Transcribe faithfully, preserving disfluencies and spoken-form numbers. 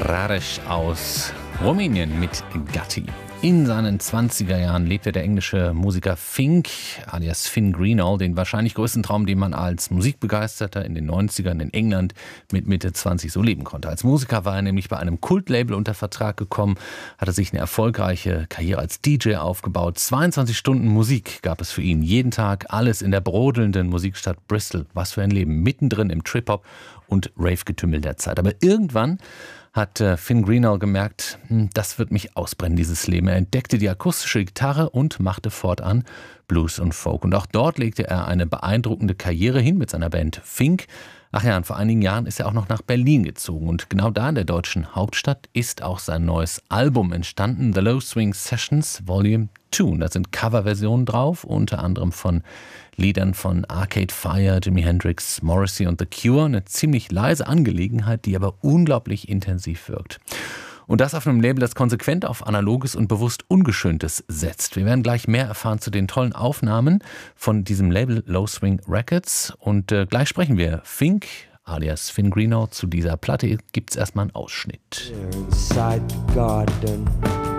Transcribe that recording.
Raresh aus Rumänien mit Gatti. In seinen zwanziger Jahren lebte der englische Musiker Fink, alias Finn Greenall, den wahrscheinlich größten Traum, den man als Musikbegeisterter in den neunzigern in England mit Mitte zwanzig so leben konnte. Als Musiker war er nämlich bei einem Kultlabel unter Vertrag gekommen, hatte sich eine erfolgreiche Karriere als D J aufgebaut. zweiundzwanzig Stunden Musik gab es für ihn jeden Tag, alles in der brodelnden Musikstadt Bristol. Was für ein Leben, mittendrin im Trip-Hop und Rave-Getümmel der Zeit. Aber irgendwann hat äh, Finn Greenall gemerkt, hm, das wird mich ausbrennen, dieses Leben. Er entdeckte die akustische Gitarre und machte fortan Blues und Folk. Und auch dort legte er eine beeindruckende Karriere hin mit seiner Band Fink. Ach ja, und vor einigen Jahren ist er auch noch nach Berlin gezogen. Und genau da in der deutschen Hauptstadt ist auch sein neues Album entstanden, The Low Swing Sessions Volume zwei. Und da sind Coverversionen drauf, unter anderem von Liedern von Arcade Fire, Jimi Hendrix, Morrissey und The Cure. Eine ziemlich leise Angelegenheit, die aber unglaublich intensiv wirkt. Und das auf einem Label, das konsequent auf Analoges und bewusst Ungeschöntes setzt. Wir werden gleich mehr erfahren zu den tollen Aufnahmen von diesem Label Low Swing Records. Und äh, gleich sprechen wir Fink, alias Finn Greenall. Zu dieser Platte gibt es erstmal einen Ausschnitt.